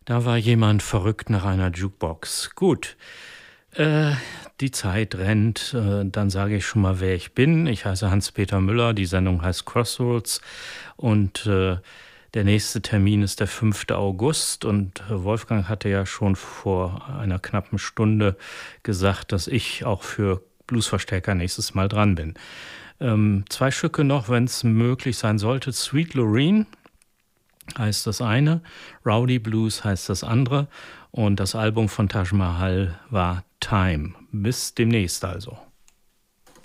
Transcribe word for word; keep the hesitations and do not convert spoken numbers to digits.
Da war jemand verrückt nach einer Jukebox. Gut, äh, die Zeit rennt. Äh, dann sage ich schon mal, wer ich bin. Ich heiße Hans-Peter Müller. Die Sendung heißt Crossroads. Und äh, der nächste Termin ist der fünfte August. Und Wolfgang hatte ja schon vor einer knappen Stunde gesagt, dass ich auch für Bluesverstärker nächstes Mal dran bin. Ähm, zwei Stücke noch, wenn es möglich sein sollte. Sweet Lorraine heißt das eine, Rowdy Blues heißt das andere und das Album von Taj Mahal war Time. Bis demnächst also.